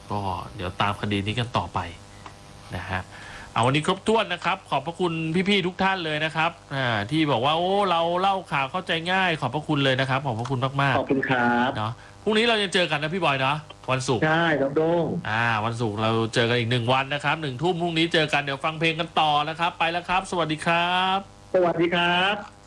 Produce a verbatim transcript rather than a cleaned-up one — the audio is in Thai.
ก็เดี๋ยวตามคดีนี้กันต่อไปนะฮะเอาวันนี้ครบถ้วนนะครับขอบพระคุณพี่ๆทุกท่านเลยนะครับอ่าที่บอกว่าโอ้เราเล่าข่าวเข้าใจง่ายขอบพระคุณเลยนะครับขอบพระคุณมากๆขอบคุณครับเนาะพรุ่งนี้เราจะเจอกันนะพี่บอยเนาะวันศุกร์ใช่น้องโด่งอ่าวันศุกร์เราเจอกันอีกหนึ่งวันนะครับหนึ่งทุ่มพรุ่งนี้เจอกันเดี๋ยวฟังเพลงกันต่อนะครับไปแล้วครับสวัสดีครับสวัสดีครับ